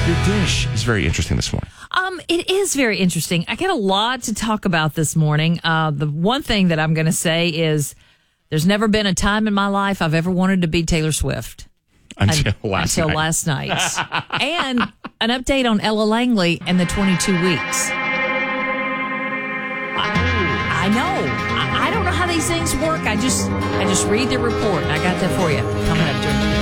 Your dish is very interesting this morning. It is very interesting. I got a lot to talk about this morning. The one thing that I'm going to say is there's never been a time in my life I've ever wanted to be Taylor Swift. Until last night. And an update on Ella Langley and the 22 weeks. I know. I don't know how these things work. I just read the report. I got that for you. Coming up during